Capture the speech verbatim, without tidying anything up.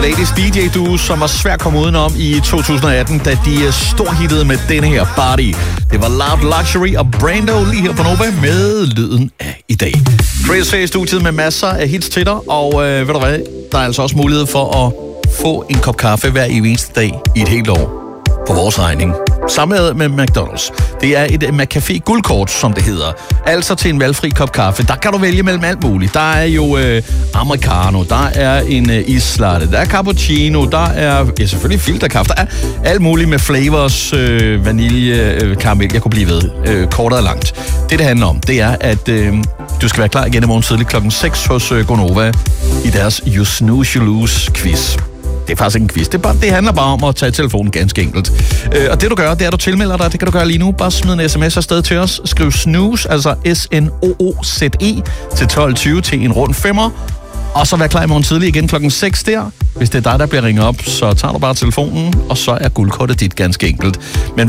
Ladies D J-duo, som var svært at komme udenom i to tusind og atten, da de storhittede med denne her Body. Det var Loud Luxury og Brando lige her på Nova med lyden af i dag. Chris er i studiet med masser af hits til dig, og øh, ved du hvad, der er altså også mulighed for at få en kop kaffe hver eneste dag i et helt år på vores regning. Sammen med McDonald's. Det er et McCafé guldkort, som det hedder. Altså til en valgfri kop kaffe. Der kan du vælge mellem alt muligt. Der er jo øh, americano, der er en øh, islatte, der er cappuccino, der er ja, selvfølgelig filterkaffe. Der er alt muligt med flavors, øh, vanilje, øh, karamel. Jeg kunne blive ved. Øh, kortet og langt. Det, det handler om, det er, at øh, du skal være klar igen i morgen tidlig klokken seks hos øh, Gonova i deres You Snooze, You Lose quiz. Det er faktisk ikke en quiz. Det, bare, det handler bare om at tage telefonen ganske enkelt. Øh, og det du gør, det er, at du tilmelder dig. Det kan du gøre lige nu. Bare smid en sms afsted til os. Skriv snooze, altså S N O O Z E, til tolv tyve til en rund femmer. Og så vær klar i morgen tidlig igen klokken seks der. Hvis det er dig, der bliver ringet op, så tager du bare telefonen, og så er guldkortet dit ganske enkelt. Men